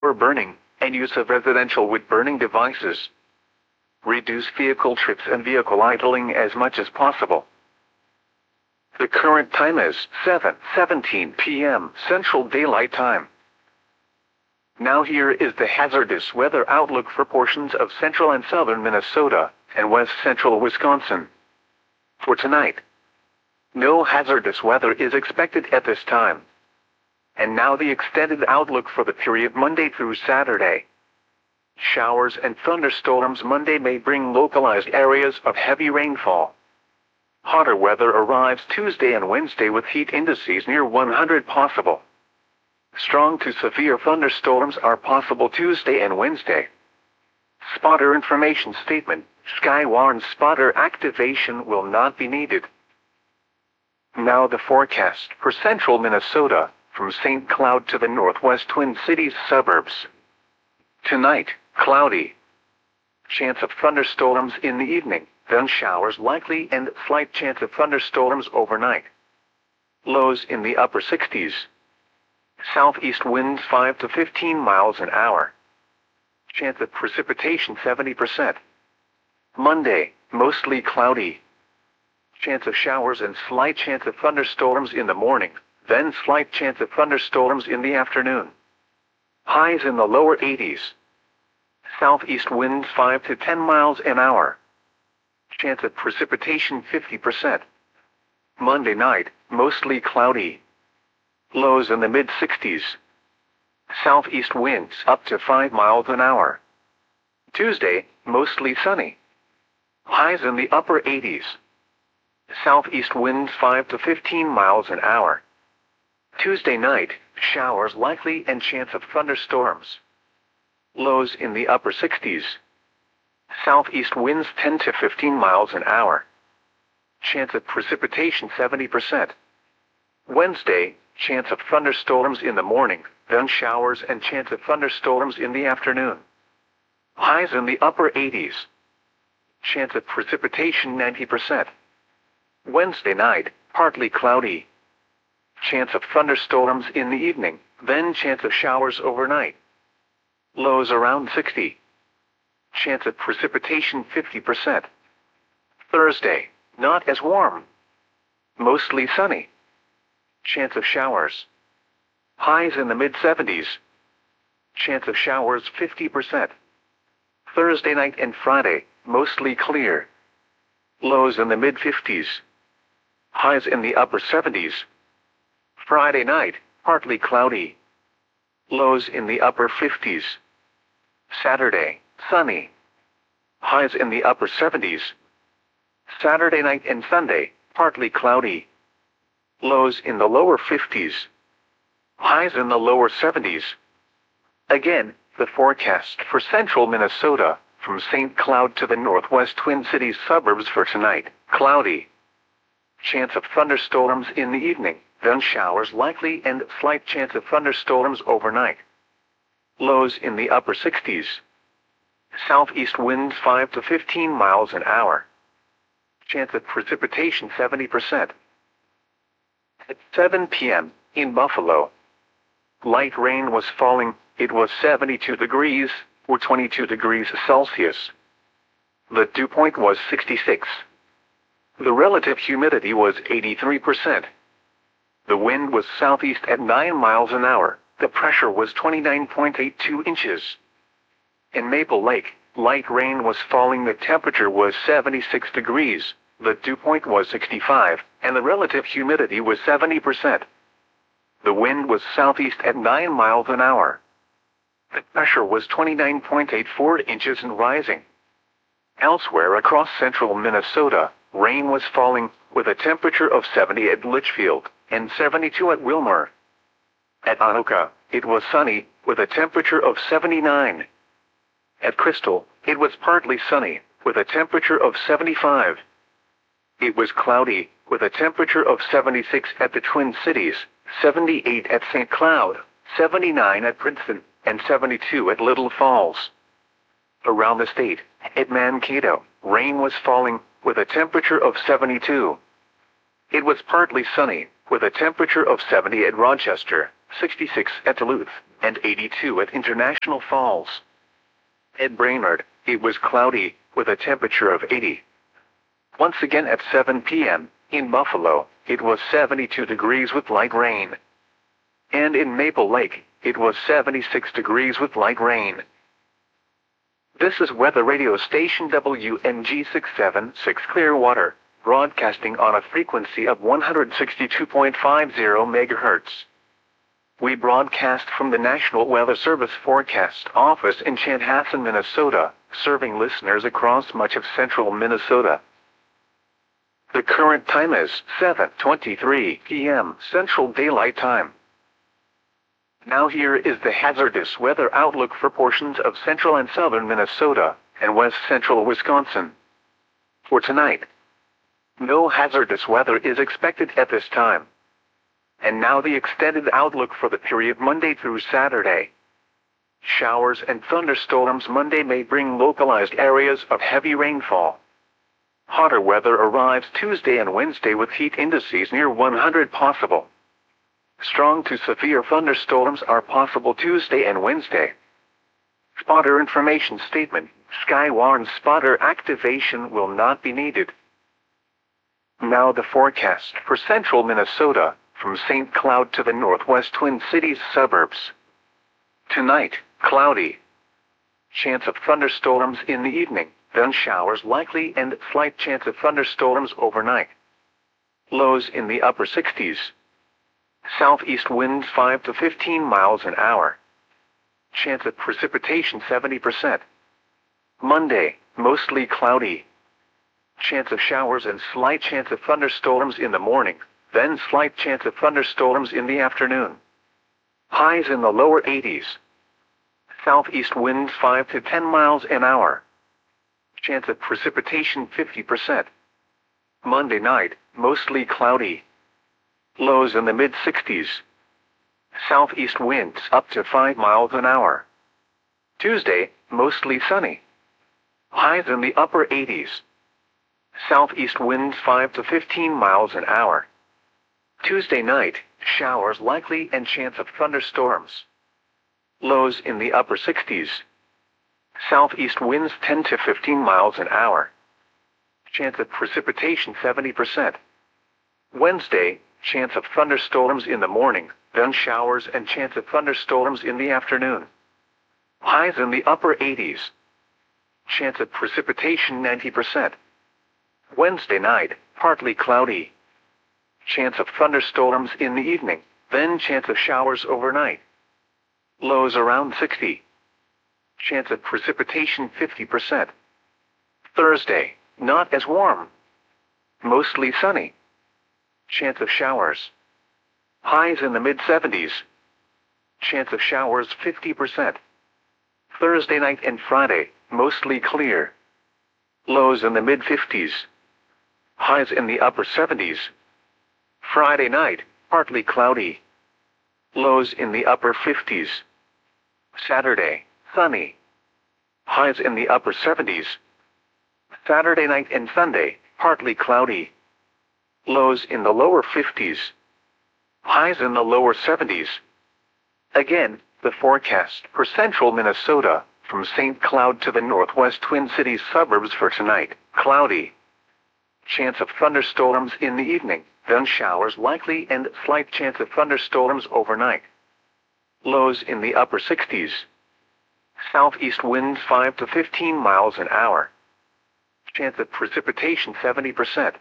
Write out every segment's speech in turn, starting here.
rubber burning, and use of residential wood burning devices. Reduce vehicle trips and vehicle idling as much as possible. The current time is 7:17 p.m. Central Daylight Time. Now here is the hazardous weather outlook for portions of central and southern Minnesota and west central Wisconsin. For tonight, no hazardous weather is expected at this time. And now the extended outlook for the period Monday through Saturday. Showers and thunderstorms Monday may bring localized areas of heavy rainfall. Hotter weather arrives Tuesday and Wednesday with heat indices near 100 possible. Strong to severe thunderstorms are possible Tuesday and Wednesday. Spotter information statement: Skywarn spotter activation will not be needed. Now the forecast for central Minnesota, from St. Cloud to the northwest Twin Cities suburbs. Tonight, cloudy. Chance of thunderstorms in the evening, then showers likely and slight chance of thunderstorms overnight. Lows in the upper 60s. Southeast winds 5 to 15 miles an hour. Chance of precipitation 70%. Monday, mostly cloudy. Chance of showers and slight chance of thunderstorms in the morning, then slight chance of thunderstorms in the afternoon. Highs in the lower 80s. Southeast winds 5 to 10 miles an hour. Chance of precipitation 50%. Monday night, mostly cloudy. Lows in the mid-60s. Southeast winds up to 5 miles an hour. Tuesday, mostly sunny. Highs in the upper 80s. Southeast winds 5 to 15 miles an hour. Tuesday night, showers likely and chance of thunderstorms. Lows in the upper 60s. Southeast winds 10 to 15 miles an hour. Chance of precipitation 70%. Wednesday, chance of thunderstorms in the morning, then showers and chance of thunderstorms in the afternoon. Highs in the upper 80s. Chance of precipitation 90%. Wednesday night, partly cloudy. Chance of thunderstorms in the evening, then chance of showers overnight. Lows around 60. Chance of precipitation 50%. Thursday, not as warm. Mostly sunny. Chance of showers. Highs in the mid-70s. Chance of showers 50%. Thursday night and Friday, mostly clear. Lows in the mid-50s. Highs in the upper 70s. Friday night, partly cloudy. Lows in the upper 50s. Saturday, sunny. Highs in the upper 70s. Saturday night and Sunday, partly cloudy. Lows in the lower 50s. Highs in the lower 70s. Again, the forecast for central Minnesota, from St. Cloud to the northwest Twin Cities suburbs for tonight: cloudy. Chance of thunderstorms in the evening, then showers likely and slight chance of thunderstorms overnight. Lows in the upper 60s. Southeast winds 5 to 15 miles an hour. Chance of precipitation 70%. At 7 p.m., in Buffalo, light rain was falling. It was 72 degrees, or 22 degrees Celsius. The dew point was 66. The relative humidity was 83%. The wind was southeast at 9 miles an hour. The pressure was 29.82 inches. In Maple Lake, light rain was falling. The temperature was 76 degrees. The dew point was 65, and the relative humidity was 70%. The wind was southeast at 9 miles an hour. The pressure was 29.84 inches and rising. Elsewhere across central Minnesota, rain was falling, with a temperature of 70 at Litchfield and 72 at Wilmer. At Anoka, it was sunny, with a temperature of 79. At Crystal, it was partly sunny, with a temperature of 75. It was cloudy, with a temperature of 76 at the Twin Cities, 78 at St. Cloud, 79 at Princeton, and 72 at Little Falls. Around the state, at Mankato, rain was falling, with a temperature of 72. It was partly sunny, with a temperature of 70 at Rochester, 66 at Duluth, and 82 at International Falls. At Brainerd, it was cloudy, with a temperature of 80. Once again at 7 p.m., in Buffalo, it was 72 degrees with light rain. And in Maple Lake, it was 76 degrees with light rain. This is weather radio station WNG 676 Clearwater, broadcasting on a frequency of 162.50 MHz. We broadcast from the National Weather Service Forecast Office in Chanhassen, Minnesota, serving listeners across much of central Minnesota. The current time is 7:23 p.m. Central Daylight Time. Now here is the hazardous weather outlook for portions of central and southern Minnesota and west central Wisconsin. For tonight, no hazardous weather is expected at this time. And now the extended outlook for the period Monday through Saturday. Showers and thunderstorms Monday may bring localized areas of heavy rainfall. Hotter weather arrives Tuesday and Wednesday with heat indices near 100 possible. Strong to severe thunderstorms are possible Tuesday and Wednesday. Spotter information statement: Skywarn spotter activation will not be needed. Now the forecast for central Minnesota, from St. Cloud to the northwest Twin Cities suburbs. Tonight, cloudy. Chance of thunderstorms in the evening, then showers likely and slight chance of thunderstorms overnight. Lows in the upper 60s. Southeast winds 5 to 15 miles an hour. Chance of precipitation 70%. Monday, mostly cloudy. Chance of showers and slight chance of thunderstorms in the morning, then slight chance of thunderstorms in the afternoon. Highs in the lower 80s. Southeast winds 5 to 10 miles an hour. Chance of precipitation 50%. Monday night, mostly cloudy. Lows in the mid-60s. Southeast winds up to 5 miles an hour. Tuesday, mostly sunny. Highs in the upper 80s. Southeast winds 5 to 15 miles an hour. Tuesday night, showers likely and chance of thunderstorms. Lows in the upper 60s. Southeast winds 10 to 15 miles an hour. Chance of precipitation 70%. Wednesday, chance of thunderstorms in the morning, then showers and chance of thunderstorms in the afternoon. Highs in the upper 80s. Chance of precipitation 90%. Wednesday night, partly cloudy. Chance of thunderstorms in the evening, then chance of showers overnight. Lows around 60. Chance of precipitation 50%. Thursday, not as warm. Mostly sunny. Chance of showers. Highs in the mid-70s. Chance of showers 50%. Thursday night and Friday, mostly clear. Lows in the mid-50s. Highs in the upper 70s. Friday night, partly cloudy. Lows in the upper 50s. Saturday, sunny. Highs in the upper 70s. Saturday night and Sunday, partly cloudy. Lows in the lower 50s. Highs in the lower 70s. Again, the forecast for central Minnesota, from St. Cloud to the northwest Twin Cities suburbs for tonight: cloudy. Chance of thunderstorms in the evening, then showers likely and slight chance of thunderstorms overnight. Lows in the upper 60s. Southeast winds 5 to 15 miles an hour. Chance of precipitation 70%.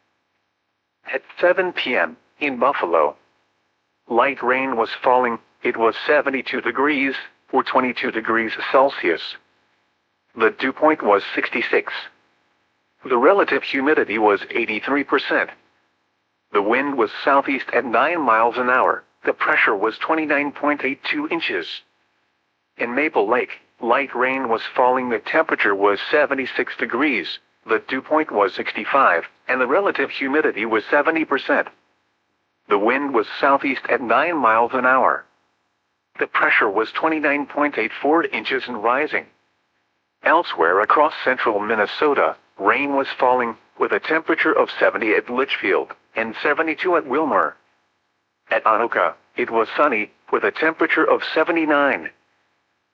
At 7 p.m., in Buffalo, light rain was falling. It was 72 degrees, or 22 degrees Celsius. The dew point was 66. The relative humidity was 83%. The wind was southeast at 9 miles an hour. The pressure was 29.82 inches. In Maple Lake, light rain was falling. The temperature was 76 degrees. The dew point was 65, and the relative humidity was 70%. The wind was southeast at 9 miles an hour. The pressure was 29.84 inches and rising. Elsewhere across central Minnesota, rain was falling, with a temperature of 70 at Litchfield and 72 at Wilmer. At Anoka, it was sunny, with a temperature of 79.